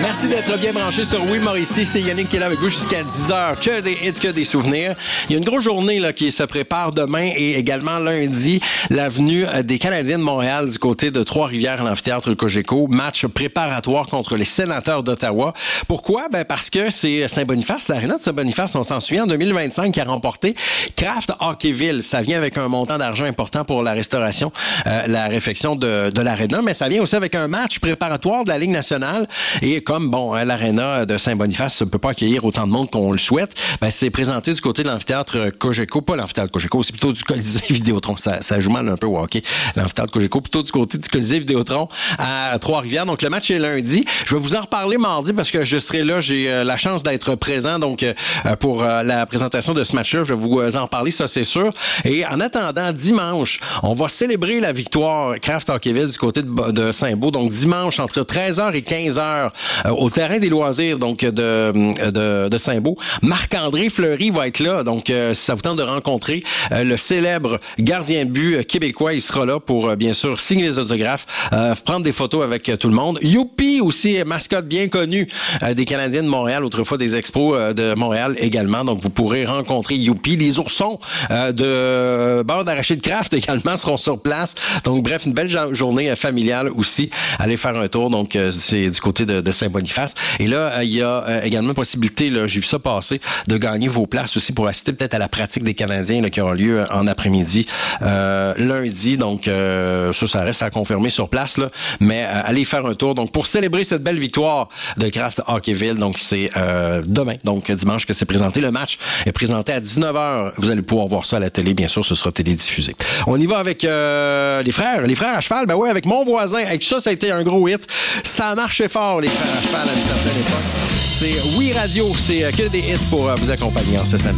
Merci d'être bien branché sur Oui Mauricie. C'est Yannick qui est là avec vous jusqu'à 10h. Que des hits, que des souvenirs. Il y a une grosse journée là, qui se prépare demain et également lundi. L'avenue des Canadiens de Montréal du côté de Trois-Rivières à l'amphithéâtre Cogeco. Match préparatoire contre les Sénateurs d'Ottawa. Pourquoi? Ben parce que c'est Saint-Boniface, l'aréna de Saint-Boniface, on s'en souvient, en 2025, qui a remporté Kraft Hockeyville. Ça vient avec un montant d'argent important pour la restauration, la réfection de l'aréna, mais ça vient aussi avec un match préparatoire de la Ligue nationale. Et comme, l'aréna de Saint-Boniface ne peut pas accueillir autant de monde qu'on le souhaite, ben, c'est présenté du côté de l'amphithéâtre Cogeco, pas l'amphithéâtre Cogeco, c'est plutôt du Colisée Vidéotron. Ça joue mal un peu au hockey. L'amphithéâtre Cogeco, plutôt du côté du Colisée Vidéotron à Trois-Rivières. Donc, le match est lundi. Je vais vous en reparler mardi parce que je serai là. J'ai la chance d'être présent. Donc, pour la présentation de ce match-là, je vais vous en reparler, ça, c'est sûr. Et en attendant, dimanche, on va célébrer la victoire Kraft Hockeyville du côté de Saint-Beau. Donc, dimanche, entre 13h et 15h, au terrain des loisirs, donc, de Saint-Beau. Marc-André Fleury va être là. Donc, si ça vous tente de rencontrer le célèbre gardien de but québécois, il sera là pour, bien sûr, signer les autographes, prendre des photos avec tout le monde. Youpi aussi, mascotte bien connue des Canadiens de Montréal, autrefois des Expos de Montréal également. Donc, vous pourrez rencontrer Youpi. Les oursons de beurre d'arachide Kraft également seront sur place. Donc, bref, une belle journée familiale aussi. Allez faire un tour. Donc, c'est du côté de Saint-Boniface. Et là, il y a également possibilité, là, j'ai vu ça passer, de gagner vos places aussi pour assister peut-être à la pratique des Canadiens là, qui aura lieu en après-midi lundi. Donc, ça reste à confirmer sur place, là. Mais allez faire un tour. Donc, pour célébrer cette belle victoire de Kraft Hockeyville, donc c'est demain, donc dimanche, que c'est présenté. Le match est présenté à 19h. Vous allez pouvoir voir ça à la télé. Bien sûr, ce sera télédiffusé. On y va avec les frères à cheval. Ben oui, avec Mon voisin. Avec ça a été un gros hit. Ça a marché fort, les frères à cheval, à une certaine époque. C'est Oui Radio. C'est que des hits pour vous accompagner en ce samedi.